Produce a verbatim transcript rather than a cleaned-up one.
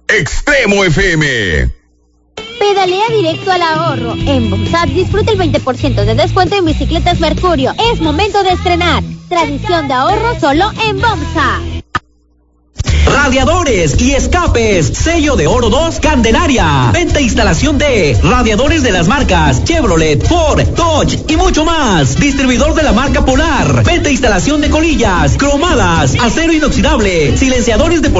Extremo F M. Pedalea directo al ahorro. En BOMSAT disfruta el veinte por ciento de descuento en bicicletas Mercurio. Es momento de estrenar. Tradición de ahorro solo en BOMSAT. Radiadores y escapes, sello de oro dos Candelaria. Venta e instalación de radiadores de las marcas Chevrolet, Ford, Dodge y mucho más. Distribuidor de la marca Polar. Venta e instalación de colillas, cromadas, acero inoxidable, silenciadores de